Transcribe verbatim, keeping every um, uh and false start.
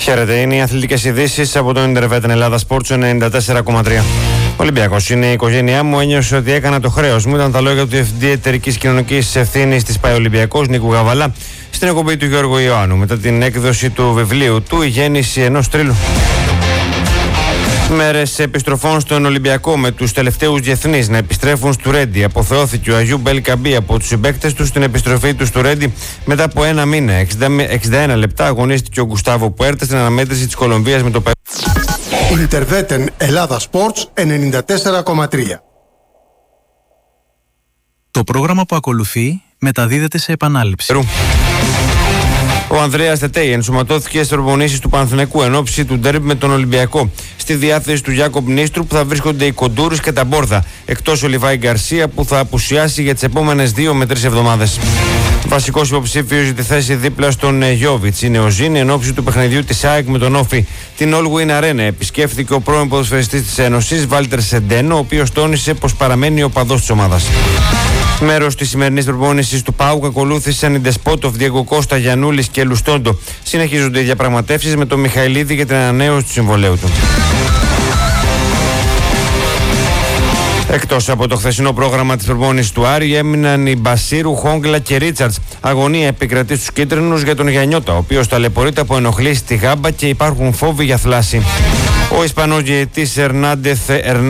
Χαίρετε, είναι οι αθλητικές ειδήσεις από το Ιντερβέτεν Ελλάδα Sports ενενήντα τέσσερα κόμμα τρία. Ολυμπιακός είναι η οικογένειά μου, ένιωσε ότι έκανα το χρέος μου. Ήταν τα λόγια του Διευθυντή Εταιρικής Κοινωνικής Ευθύνης της ΠΑΕ Ολυμπιακός, Νίκου Γαβαλά, στην εκπομπή του Γιώργου Ιωάννου, μετά την έκδοση του βιβλίου του «Η γέννηση ενός τρίλου». Μέρες επιστροφών στον Ολυμπιακό, με τους τελευταίους διεθνείς να επιστρέφουν στο Ρέντι. Αποθεώθηκε ο Αγιού Μπελκαμπή από τους συμπαίκτες του στην επιστροφή του στο Ρέντι μετά από ένα μήνα. εξήντα ένα λεπτά αγωνίστηκε ο Γκουστάβο Πουέρτα στην αναμέτρηση της Κολομβίας με το Περού. Ιντερβέτεν Ελλάδα Sports ενενήντα τέσσερα κόμμα τρία. Το πρόγραμμα που ακολουθεί μεταδίδεται σε επανάληψη. Περού. Ο Ανδρέας Τετέι ενσωματώθηκε στις προπονήσεις του Παναθηναϊκού εν ώψη του ντέρμπι με τον Ολυμπιακό. Στη διάθεση του Γιάκομπ Νίστρου που θα βρίσκονται οι Κοντούρης και τα Μπόρδα. Εκτός ο Λιβάη Γκαρσία που θα απουσιάσει για τις επόμενες δύο με τρεις εβδομάδες. Βασικός υποψήφιος για τη θέση δίπλα στον Γιώβιτς είναι ο Ζήνη εν ώψη του παιχνιδιού της ΑΕΚ με τον Όφη. Την All Win Arena επισκέφθηκε ο πρώην ποδοσφαιριστής της Ένωσης, Βάλτερ Σεντένο, ο οποίος τόνισε πως παραμένει ο παδός της ομάδας. Μέρος της σημερινής προπόνησης του ΠΑΟΚ ακολούθησαν οι Ντεσπότοφ, Διέγκο Κώστα, Γιαννούλης και Λουστόντο. Συνεχίζονται οι διαπραγματεύσεις με τον Μιχαηλίδη για την ανανέωση του συμβολέου του. Εκτός από το χθεσινό πρόγραμμα της προπόνησης του Άρη, έμειναν οι Μπασίρου, Χόγκλα και Ρίτσαρτς. Αγωνία επικρατεί στους κίτρινους για τον Γιαννιώτα, ο οποίος ταλαιπωρείται από ενοχλήσεις στη γάμπα και υπάρχουν φόβοι για θλάση. Ο Ισπανός διαιτητής Ερνάντεθ